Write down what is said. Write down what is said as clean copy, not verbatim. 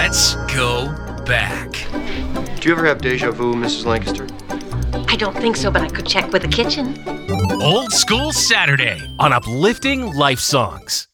Let's go back. Do you ever have deja vu, Mrs. Lancaster? I don't think so, but I could check with the kitchen. Old School Saturday on Uplifting Life Songs.